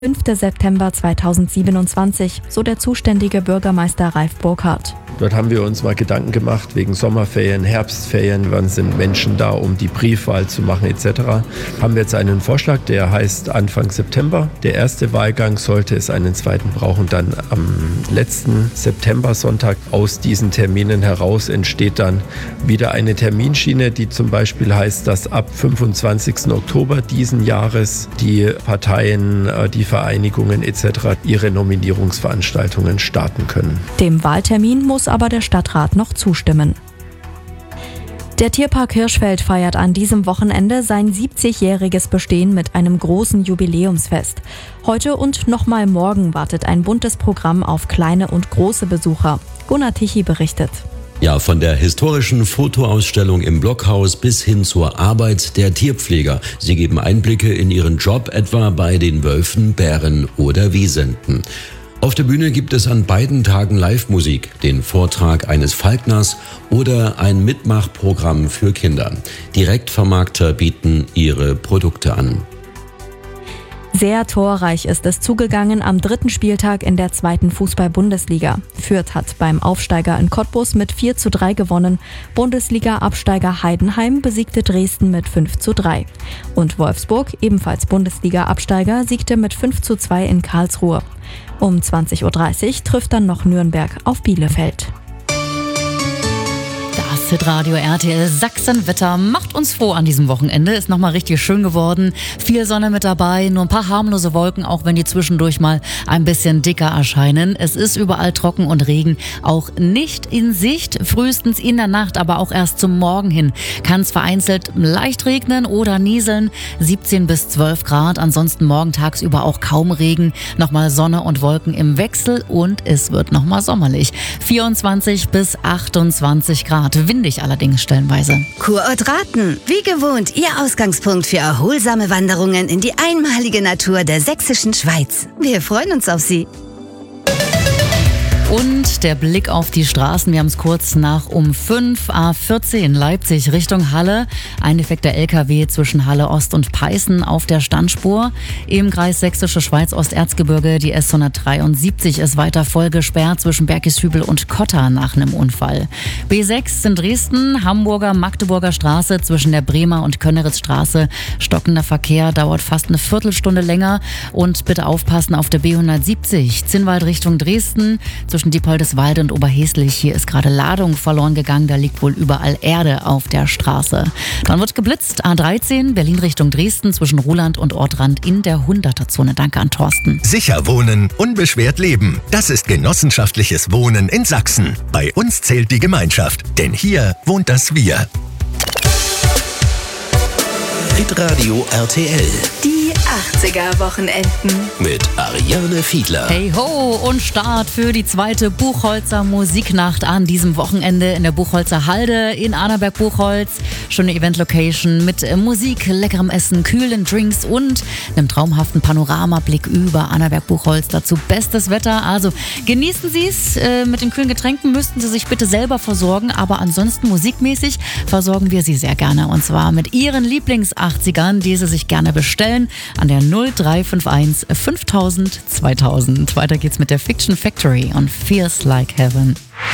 5. September 2027, so der zuständige Bürgermeister Ralf Burkhardt. Dort haben wir uns mal Gedanken gemacht wegen Sommerferien, Herbstferien, wann sind Menschen da, um die Briefwahl zu machen etc. Haben wir jetzt einen Vorschlag, der heißt Anfang September. Der erste Wahlgang, sollte es einen zweiten brauchen, dann am letzten September-Sonntag. Aus diesen Terminen heraus entsteht dann wieder eine Terminschiene, die zum Beispiel heißt, dass ab 25. Oktober diesen Jahres die Parteien, die Vereinigungen etc. ihre Nominierungsveranstaltungen starten können. Dem Wahltermin muss aber der Stadtrat noch zustimmen. Der Tierpark Hirschfeld feiert an diesem Wochenende sein 70-jähriges Bestehen mit einem großen Jubiläumsfest. Heute und nochmal morgen wartet ein buntes Programm auf kleine und große Besucher. Gunnar Tichy berichtet. Ja, von der historischen Fotoausstellung im Blockhaus bis hin zur Arbeit der Tierpfleger. Sie geben Einblicke in ihren Job, etwa bei den Wölfen, Bären oder Wisenten. Auf der Bühne gibt es an beiden Tagen Live-Musik, den Vortrag eines Falkners oder ein Mitmachprogramm für Kinder. Direktvermarkter bieten ihre Produkte an. Sehr torreich ist es zugegangen am 3. Spieltag in der 2. Fußball-Bundesliga. Fürth hat beim Aufsteiger in Cottbus mit 4:3 gewonnen. Bundesliga-Absteiger Heidenheim besiegte Dresden mit 5:3. Und Wolfsburg, ebenfalls Bundesliga-Absteiger, siegte mit 5:2 in Karlsruhe. Um 20:30 Uhr trifft dann noch Nürnberg auf Bielefeld. Das Hitradio RTL Sachsen-Wetter macht uns froh an diesem Wochenende. Ist nochmal richtig schön geworden. Viel Sonne mit dabei, nur ein paar harmlose Wolken, auch wenn die zwischendurch mal ein bisschen dicker erscheinen. Es ist überall trocken und Regen auch nicht in Sicht. Frühestens in der Nacht, aber auch erst zum Morgen hin kann es vereinzelt leicht regnen oder nieseln. 17 bis 12 Grad. Ansonsten morgen tagsüber auch kaum Regen. Nochmal Sonne und Wolken im Wechsel und es wird nochmal sommerlich. 24 bis 28 Grad. Windig allerdings stellenweise. Kurort Raten. Wie gewohnt, Ihr Ausgangspunkt für erholsame Wanderungen in die einmalige Natur der sächsischen Schweiz. Wir freuen uns auf Sie. Und der Blick auf die Straßen, wir haben es kurz nach um 5, A14 Leipzig Richtung Halle. Ein defekter LKW zwischen Halle Ost und Peißen auf der Standspur. Im Kreis Sächsische Schweiz Osterzgebirge, die S173 ist weiter voll gesperrt zwischen Bergishübel und Kotter nach einem Unfall. B6 in Dresden, Hamburger-Magdeburger Straße zwischen der Bremer und Könneritzstraße. Stockender Verkehr, dauert fast eine Viertelstunde länger. Und bitte aufpassen auf der B170 Zinnwald Richtung Dresden. Zwischen Diepoldeswalde und Oberheslich. Hier ist gerade Ladung verloren gegangen. Da liegt wohl überall Erde auf der Straße. Dann wird geblitzt. A13 Berlin Richtung Dresden zwischen Ruhland und Ortrand in der 100er-Zone. Danke an Thorsten. Sicher wohnen, unbeschwert leben. Das ist genossenschaftliches Wohnen in Sachsen. Bei uns zählt die Gemeinschaft, denn hier wohnt das Wir. Hitradio RTL. Die 80er-Wochenenden. Mit Ariane Fiedler. Hey ho und Start für die zweite Buchholzer Musiknacht an diesem Wochenende in der Buchholzer Halde in Annaberg-Buchholz. Schöne Event-Location mit Musik, leckerem Essen, kühlen Drinks und einem traumhaften Panoramablick über Annaberg-Buchholz. Dazu bestes Wetter, also genießen Sie es. Mit den kühlen Getränken müssten Sie sich bitte selber versorgen, aber ansonsten musikmäßig versorgen wir Sie sehr gerne. Und zwar mit Ihren Lieblings-80ern, die Sie sich gerne bestellen, an der 0351 5000 2000. Weiter geht's mit der Fiction Factory und Feels Like Heaven.